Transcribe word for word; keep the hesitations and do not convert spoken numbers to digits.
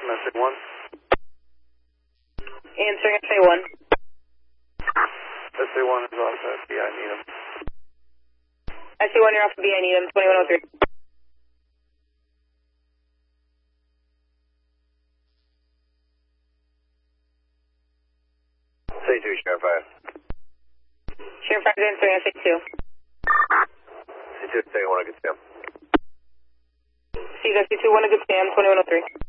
from S A one. Answering S A one. S A one is off F B I, need him. S A one, you're off the B I, need him, twenty-one oh three. S A two, Sheriff five. Sheriff five is answering S A two. S A two, second one, a good Sam. See you guys, S A two, one, a good Sam, twenty-one oh three.